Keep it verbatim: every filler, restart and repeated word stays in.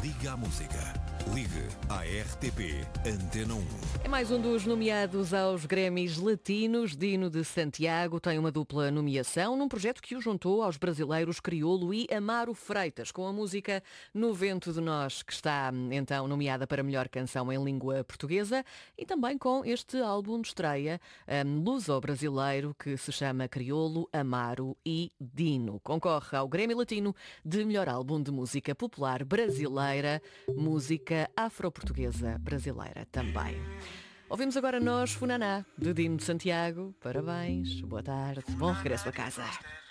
Liga à Música. Ligue à R T P Antena um. É mais um dos nomeados aos Grammys Latinos. Dino de Santiago tem uma dupla nomeação num projeto que o juntou aos brasileiros Criolo e Amaro Freitas, com a música No Vento de Nós, que está então nomeada para melhor canção em língua portuguesa, e também com este álbum de estreia um, luso-brasileiro que se chama Criolo, Amaro e Dino. Concorre ao Grammy Latino de melhor álbum de música popular brasileira, música afro-portuguesa brasileira também. Ouvimos agora Nós Funaná, de Dino de Santiago. Parabéns, boa tarde, bom regresso a casa.